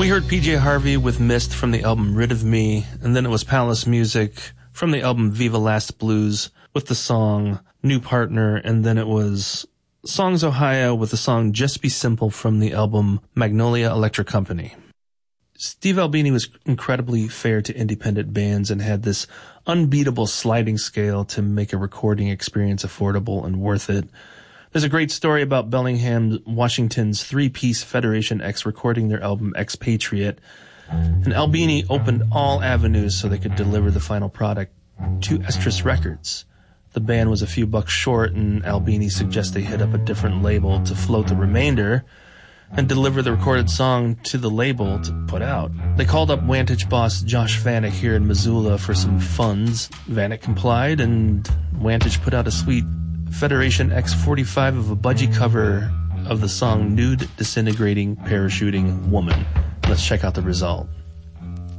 We heard PJ Harvey with Mist from the album Rid of Me, and then it was Palace Music from the album Viva Last Blues with the song New Partner, and then it was Songs Ohio with the song Just Be Simple from the album Magnolia Electric Company. Steve Albini was incredibly fair to independent bands and had this unbeatable sliding scale to make a recording experience affordable and worth it. There's a great story about Bellingham, Washington's three-piece Federation X recording their album Expatriate, and Albini opened all avenues so they could deliver the final product to Estrus Records. The band was a few bucks short, and Albini suggests they hit up a different label to float the remainder and deliver the recorded song to the label to put out. They called up Wantage boss Josh Vanek here in Missoula for some funds. Vanek complied, and Wantage put out a sweet Federation X45 of a budgie cover of the song Nude Disintegrating Parachuting Woman. Let's check out the result.